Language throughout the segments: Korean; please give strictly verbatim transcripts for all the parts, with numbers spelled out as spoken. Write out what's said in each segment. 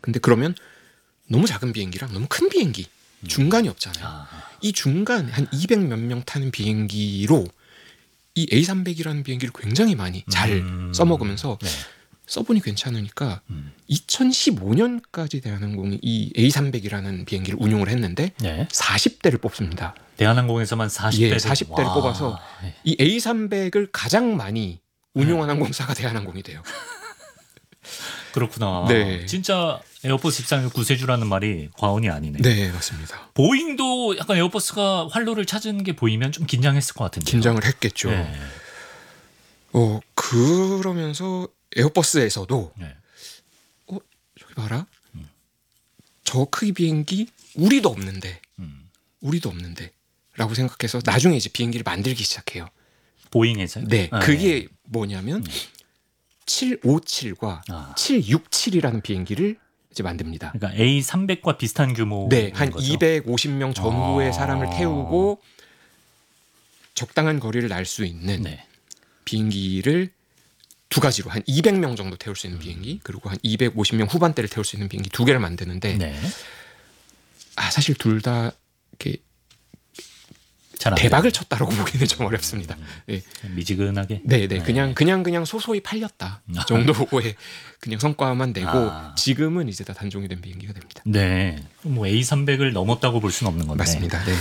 근데 그러면 너무 작은 비행기랑 너무 큰 비행기 음. 중간이 없잖아요. 아. 이 중간 한 이백 몇 명 타는 비행기로 이 에이 삼백이라는 비행기를 굉장히 많이 잘 음. 써먹으면서 네. 써보니 괜찮으니까 음. 이천십오 년까지 대한항공이 이 에이 삼백이라는 비행기를 운용을 했는데 네. 사십 대를 뽑습니다. 대한항공에서만 사십 대를 예, 사십 대를 뽑아서 네. 이 에이 삼백을 가장 많이 운용한 항공사가 대한항공이 돼요. 그렇구나. 네. 진짜 에어버스 입상의 구세주라는 말이 과언이 아니네. 네, 맞습니다. 보잉도 약간 에어버스가 활로를 찾은 게 보이면 좀 긴장했을 것 같은데. 긴장을 했겠죠. 네. 어, 그러면서 에어버스에서도 네. 어, 저기 봐라. 음. 저 크기 비행기 우리도 없는데. 음. 우리도 없는데. 라고 생각해서 나중에 이제 비행기를 만들기 시작해요. 보잉에서요? 네. 아, 그게 네. 뭐냐면 네. 칠백오십칠과 아. 칠백육십칠이라는 비행기를 이제 만듭니다. 그러니까 에이 삼백과 비슷한 규모. 네, 한 이백오십 명 전후의 아. 사람을 태우고 적당한 거리를 날 수 있는 네. 비행기를 두 가지로 한 이백 명 정도 태울 수 있는 비행기 그리고 한 이백오십 명 후반대를 태울 수 있는 비행기 두 개를 만드는데 네. 아 사실 둘 다 이렇게 잘 안 대박을 쳤다라고 보기는 좀 어렵습니다. 네, 돼요. 미지근하게. 네, 네, 그냥 그냥 그냥 소소히 팔렸다 정도의 그냥 성과만 내고 아. 지금은 이제 다 단종이 된 비행기가 됩니다. 네. 뭐 에이 삼백을 넘었다고 볼 수는 없는 건데. 맞습니다. 네.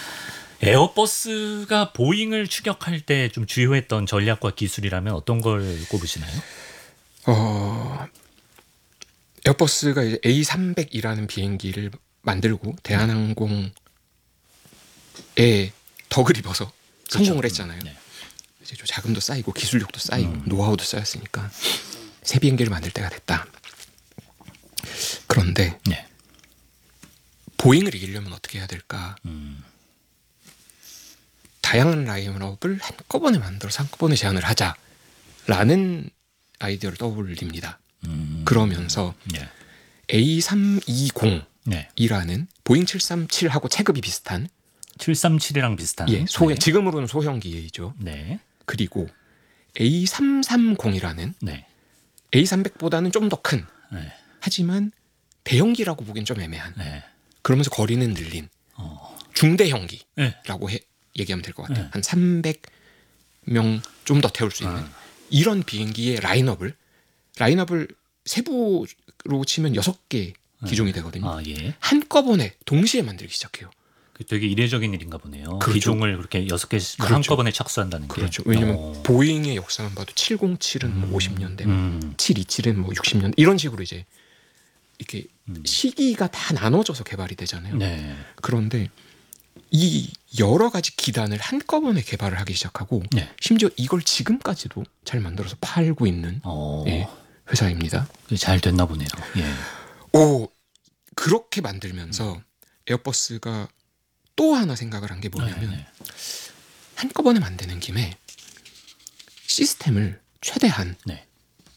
에어버스가 보잉을 추격할 때 좀 주요했던 전략과 기술이라면 어떤 걸 꼽으시나요? 어, 에어버스가 이제 에이 삼백이라는 비행기를 만들고 대한항공에 덕을 입어서 성공을 그렇죠. 했잖아요. 네. 이제 좀 자금도 쌓이고 기술력도 쌓이고 음. 노하우도 쌓였으니까 새 비행기를 만들 때가 됐다. 그런데 네. 보잉을 이기려면 어떻게 해야 될까? 음. 다양한 라인업을 한꺼번에 만들어서 한꺼번에 제안을 하자라는 아이디어를 떠올립니다. 음. 그러면서 네. 에이 삼백이십이라는 네. 보잉 칠백삼십칠하고 체급이 비슷한 칠백삼십칠이랑 비슷한. 예, 소형 네. 지금으로는 소형기이죠. 네. 그리고 에이 삼백삼십이라는 네. 에이 삼백보다는 좀 더 큰 네. 하지만 대형기라고 보기엔 좀 애매한 네. 그러면서 거리는 늘린 어. 중대형기라고 네. 해, 얘기하면 될 것 같아요. 네. 한 삼백 명 좀 더 태울 수 있는 아. 이런 비행기의 라인업을 라인업을 세부로 치면 여섯 개 기종이 되거든요. 아, 예. 한꺼번에 동시에 만들기 시작해요. 그 되게 이례적인 일인가 보네요. 그렇죠. 기종을 그렇게 여섯 개씩 그렇죠. 한꺼번에 착수한다는 게. 그렇죠. 왜냐면 어. 보잉의 역사만 봐도 칠백칠은 뭐 오십 년대, 음. 칠백이십칠은 뭐 육십 년대 이런 식으로 이제 이렇게 음. 시기가 다 나눠져서 개발이 되잖아요. 네. 그런데 이 여러 가지 기단을 한꺼번에 개발을 하기 시작하고 네. 심지어 이걸 지금까지도 잘 만들어서 팔고 있는 어. 예, 회사입니다. 그게 잘 됐나 보네요. 예. 오, 그렇게 만들면서 에어버스가 또 하나 생각을 한 게 뭐냐면 네, 네. 한꺼번에 만드는 김에 시스템을 최대한 네.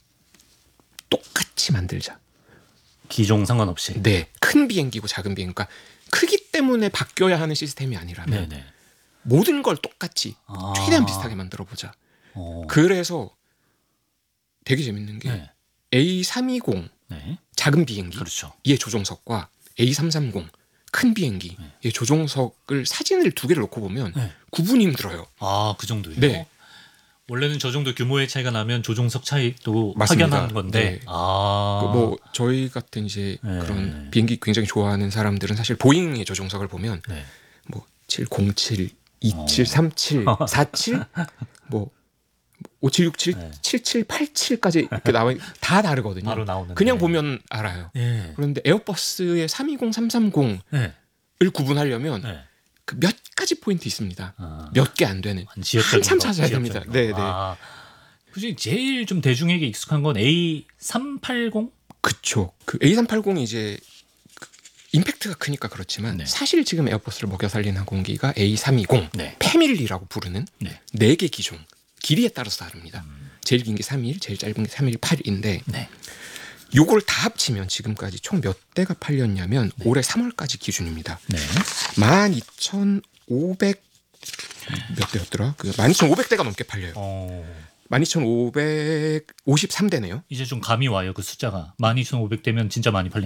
똑같이 만들자. 기종 상관없이. 네, 큰 비행기고 작은 비행기, 그러니까 크기 때문에 바뀌어야 하는 시스템이 아니라면 네, 네. 모든 걸 똑같이 아. 최대한 비슷하게 만들어 보자. 어. 그래서 되게 재밌는 게 네. 에이 삼백이십 네. 작은 비행기의 그렇죠. 조종석과 에이 삼백삼십 큰 비행기의 네. 조종석을 사진을 두 개를 놓고 보면 네. 구분이 힘들어요. 아, 그 정도예요? 네. 원래는 저 정도 규모의 차이가 나면 조종석 차이도 맞습니다. 확연한 건데. 네. 아. 그 뭐 저희 같은 이제 네. 그런 비행기 굉장히 좋아하는 사람들은 사실 보잉의 조종석을 보면 네. 뭐 칠백칠, 이십칠, 삼십칠, 사십칠, 뭐 오칠육칠, 네. 칠칠, 팔십칠까지 이렇게 나와 다 다르거든요. 바로 나오는데. 그냥 보면 알아요. 예. 그런데 에어버스의 삼백이십, 삼백삼십을 네. 구분하려면 네. 그 몇 가지 포인트 있습니다. 아. 몇 개 안 되는. 한 지역적인 한참 거, 찾아야 지역적인 됩니다. 거. 네, 네. 아. 그중에 제일 좀 대중에게 익숙한 건 에이 삼백팔십? 그쵸. 그 에이 삼백팔십이 이제 그 임팩트가 크니까 그렇지만 네. 사실 지금 에어버스를 먹여 살린 항공기가 에이 삼백이십, 네. 패밀리라고 부르는 네. 네 개 기종. 길이에 따라서 다릅니다. 음. 제일 긴 게 삼십일, 제일 짧은 게 삼백십팔인데 네. 요걸 다 합치면 지금까지 총 몇 대가 팔렸냐면 네. 올해 삼월까지 기준입니다. 네. 만 이천오백 몇 대였더라? 그 만 이천오백 대가 넘게 팔려요. 어. 만 이천오백오십삼 대네요. 이제 좀 감이 와요, 그 숫자가. 만 이천오백 대면 진짜 많이 팔린